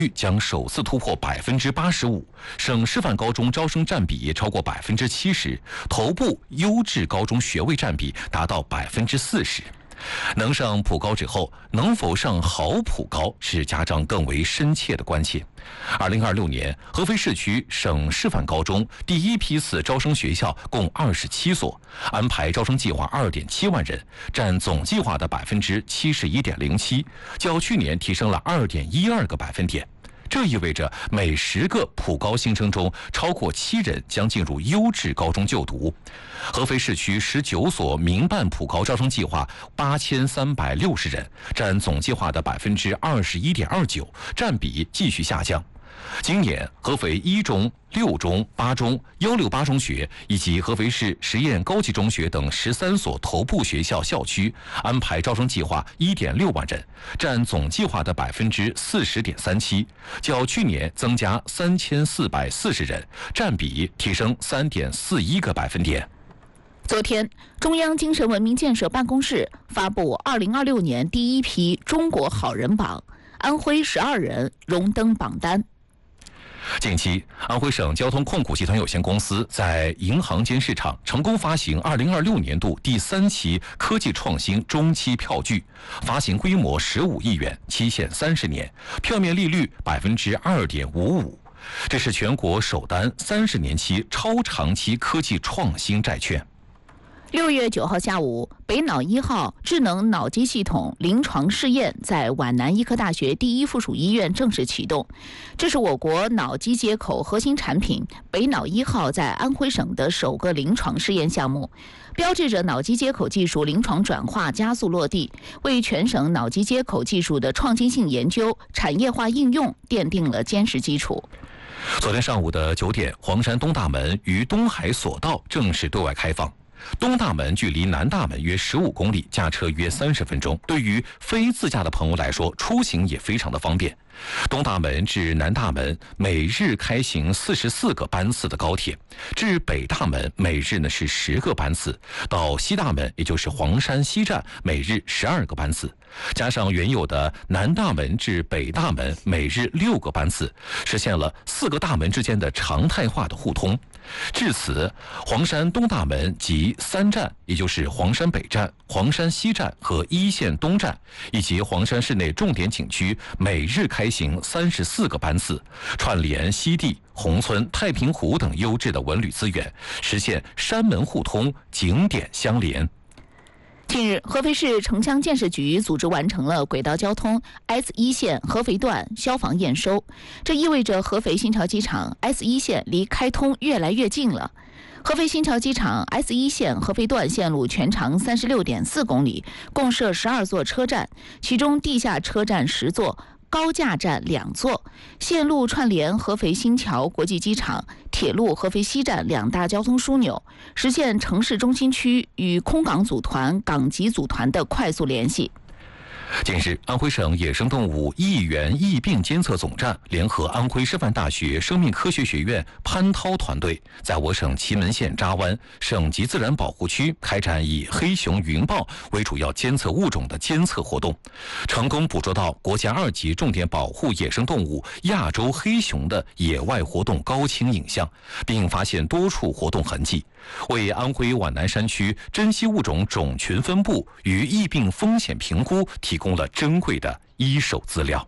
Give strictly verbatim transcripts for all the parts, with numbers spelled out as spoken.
率将首次突破百分之八十五，省师范高中招生占比也超过百分之七十，头部优质高中学位占比达到百分之四十。能上普高之后，能否上好普高是家长更为深切的关切。二零二六年，合肥市区省师范高中第一批次招生学校共二十七所，安排招生计划二点七万人，占总计划的百分之七十一点零七，较去年提升了二点一二个百分点。这意味着每十个普高新生中，超过七人将进入优质高中就读。合肥市区十九所民办普高招生计划八千三百六十人，占总计划的百分之二十一点二九，占比继续下降。今年，合肥一中、六中、八中、幺六八中学以及合肥市实验高级中学等十三所头部学校校区安排招生计划一点六万人，占总计划的百分之四十点三七，较去年增加三千四百四十人，占比提升三点四一个百分点。 昨天，中央精神文明建设办公室发布二零二六年第一批中国好人榜，安徽十二人荣登榜单。 近期，安徽省交通控股集团有限公司在银行间市场成功发行二零二六年度第三期科技创新中期票据，发行规模十五亿元，期限三十年，票面利率百分之二点五五。这是全国首单三十年期超长期科技创新债券。 六月九号下午，北脑一号智能脑机系统临床试验在皖南医科大学第一附属医院正式启动。这是我国脑机接口核心产品北脑一号在安徽省的首个临床试验项目，标志着脑机接口技术临床转化加速落地，为全省脑机接口技术的创新性研究、产业化应用奠定了坚实基础。 昨天上午的九点，黄山东大门与东海索道正式对外开放。东大门距离南大门约十五公里，驾车约三十分钟。对于非自驾的朋友来说，出行也非常的方便。东大门至南大门每日开行四十四个班次的高铁，至北大门每日呢是十个班次，到西大门也就是黄山西站每日十二个班次，加上原有的南大门至北大门每日六个班次，实现了四个大门之间的常态化的互通。至此，黄山东大门及三站，也就是黄山北站、黄山西站和一线东站，以及黄山市内重点景区，每日开行三十四个班次，串联西递、宏村、太平湖等优质的文旅资源，实现山门互通、景点相连。 近日，合肥市城乡建设局组织完成了轨道交通 S 一 线合肥段消防验收，这意味着合肥新桥机场 S 一 线离开通越来越近了。合肥新桥机场 S 一 线合肥段线路全长 三十六点四公里，共设十二座车站，其中地下车站十座，高架站两座，线路串联合肥新桥国际机场、铁路合肥西站两大交通枢纽，实现城市中心区与空港组团、港籍组团的快速联系。 近日，安徽省野生动物疫源疫病监测总站联合安徽师范大学生命科学学院潘涛团队，在我省祁门县扎湾省级自然保护区开展以黑熊云豹为主要监测物种的监测活动，成功捕捉到国家二级重点保护野生动物亚洲黑熊的野外活动高清影像，并发现多处活动痕迹，为安徽皖南山区珍稀物种种群分布与疫病风险评估提供了珍贵的一手资料。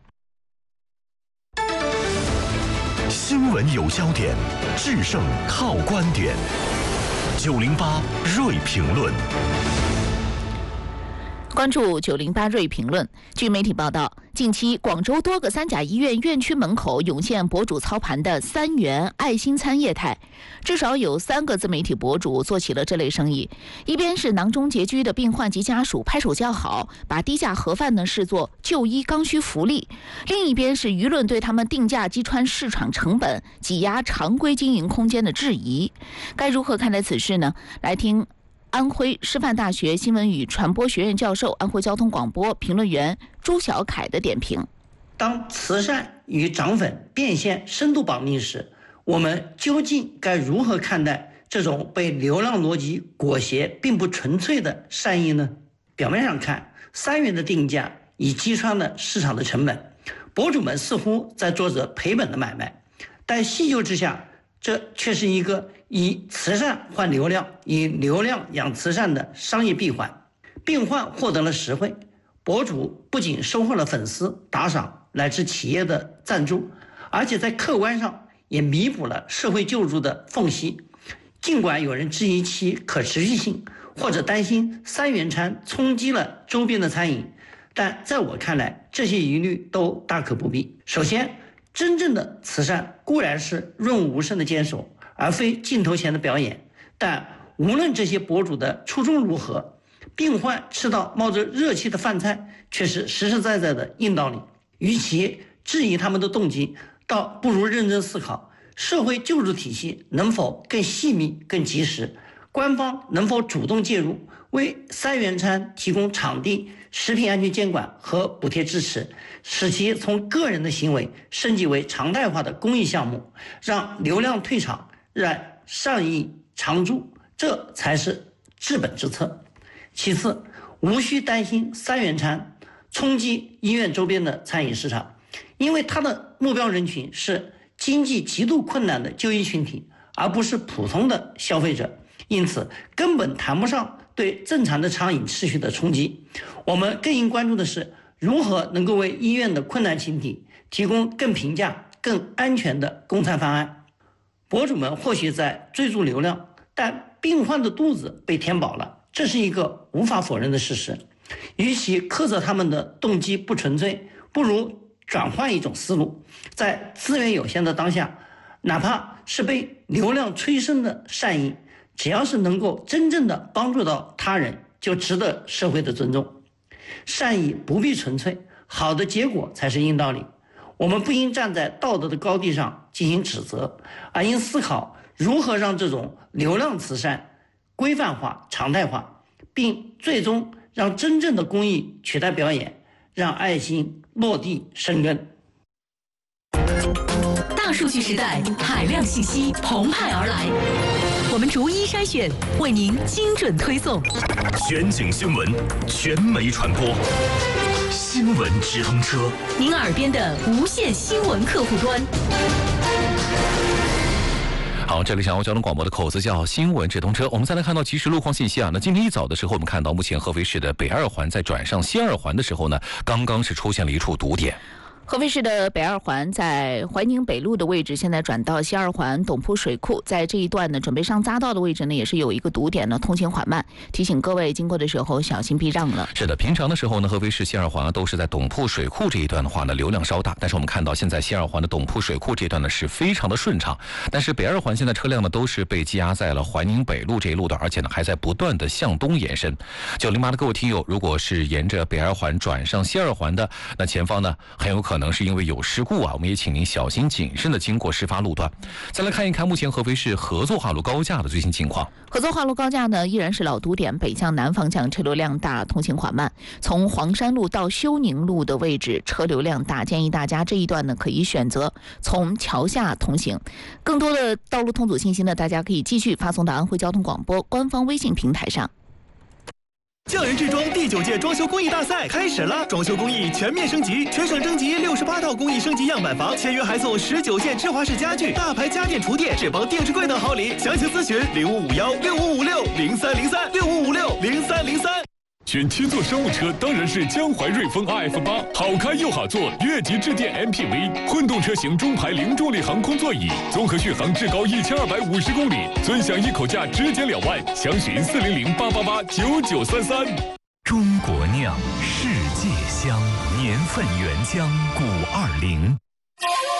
新闻有焦点，制胜靠观点。九零八锐评论。 关注九零八锐评论。据媒体报道，近期广州多个三甲医院院区门口涌现博主操盘的三元爱心餐业态，至少有三个自媒体博主做起了这类生意。一边是囊中拮据的病患及家属拍手叫好，把低价盒饭呢视作就医刚需福利；另一边是舆论对他们定价击穿市场成本、挤压常规经营空间的质疑。该如何看待此事呢？来听安徽师范大学新闻与传播学院教授、安徽交通广播评论员朱小凯的点评。 当慈善与涨粉变现深度绑定时，我们究竟该如何看待这种被流量逻辑裹挟并不纯粹的善意呢？表面上看，三元的定价已击穿了市场的成本， 博主们似乎在做着赔本的买卖，但细究之下，这却是一个以慈善换流量、以流量养慈善的商业闭环。病患获得了实惠，博主不仅收获了粉丝、打赏乃至企业的赞助，而且在客观上也弥补了社会救助的缝隙。尽管有人质疑其可持续性，或者担心三元餐冲击了周边的餐饮，但在我看来，这些疑虑都大可不必。首先，真正的慈善固然是润物无声的坚守，而非镜头前的表演。但无论这些博主的初衷如何，病患吃到冒着热气的饭菜，却是实实在在的硬道理。与其质疑他们的动机，倒不如认真思考，社会救助体系能否更细密、更及时？官方能否主动介入，为三元餐提供场地、食品安全监管和补贴支持，使其从个人的行为升级为常态化的公益项目，让流量退场，让善意常驻，这才是治本之策。其次，无需担心三元餐冲击医院周边的餐饮市场，因为它的目标人群是经济极度困难的就医群体，而不是普通的消费者。因此根本谈不上对正常的餐饮秩序的冲击。我们更应关注的是如何能够为医院的困难群体提供更平价、更安全的供餐方案。博主们或许在追逐流量，但病患的肚子被填饱了，这是一个无法否认的事实。与其苛责他们的动机不纯粹，不如转换一种思路，在资源有限的当下，哪怕是被流量催生的善意，只要是能够真正的帮助到他人，就值得社会的尊重。善意不必纯粹，好的结果才是硬道理。我们不应站在道德的高地上进行指责，而应思考如何让这种流量慈善规范化、常态化，并最终让真正的公益取代表演，让爱心落地生根。 大数据时代，海量信息澎湃而来，我们逐一筛选，为您精准推送。 全景新闻，全媒传播，新闻直通车， 您耳边的无线新闻客户端。 好，这里是阳光交通广播的口子叫新闻直通车。我们再来看到即时路况信息啊。那今天一早的时候，我们看到目前合肥市的北二环在转上西二环的时候呢，刚刚是出现了一处堵点。 合肥市的北二环在怀宁北路的位置，现在转到西二环董铺水库，在这一段呢，准备上匝道的位置呢，也是有一个堵点呢，通行缓慢，提醒各位经过的时候小心避让了。 是的，平常的时候呢，合肥市西二环都是在董铺水库这一段的话呢，流量稍大，但是我们看到现在西二环的董铺水库这段呢是非常的顺畅，但是北二环现在车辆呢都是被积压在了怀宁北路这一路段，而且呢还在不断的向东延伸。九零八的各位听友，如果是沿着北二环转上西二环的，那前方呢很有可能是因为有事故啊，我们也请您小心谨慎的经过事发路段。再来看一看目前合肥市合作化路高架的最新情况。 合作化路高架呢依然是老堵点，北向南方向车流量大，通行缓慢。从黄山路到休宁路的位置车流量大，建议大家这一段呢可以选择从桥下通行。更多的道路通阻信息呢，大家可以继续发送到安徽交通广播官方微信平台上。 匠人制装第九届装修工艺大赛开始了，装修工艺全面升级，全省征集六十八套工艺升级样板房，签约还送十九件芝华士家具、大牌家电厨电、智邦定制柜等好礼。详情咨询零五五幺六五五六零三零三六五五六零三零三。 选七座商务车当然是江淮瑞风 R F 八，好开又好坐，越级致电 M P V， 混动车型中排零重力航空座椅，综合续航至高一千二百五十公里，尊享一口价直减两万，详询四零零八八八九九三三。 中国酿，世界香，年份原浆，古二零。